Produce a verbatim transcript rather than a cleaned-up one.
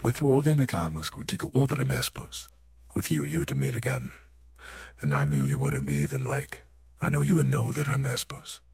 With organic armors could go over the mespers. With you, you to meet again. And I knew you wouldn't be even like. I know you would know that I'm mespers.